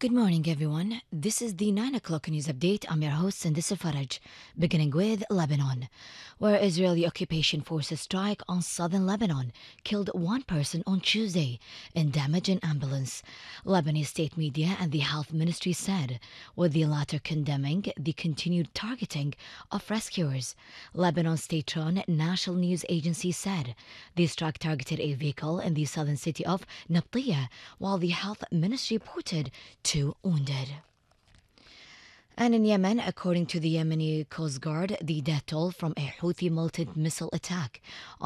Good morning, everyone. This is the 9 o'clock news update. I'm your host, Sandisa Faraj, beginning with Lebanon, where Israeli occupation forces strike on southern Lebanon killed one person on Tuesday and damaged an ambulance. Lebanese state media and the health ministry said, with the latter condemning the continued targeting of rescuers. Lebanon state-run national news agency said the strike targeted a vehicle in the southern city of Nabtiya, while the health ministry reported two wounded. And in Yemen, according to the Yemeni Coast Guard, the death toll from a Houthi multi-missile attack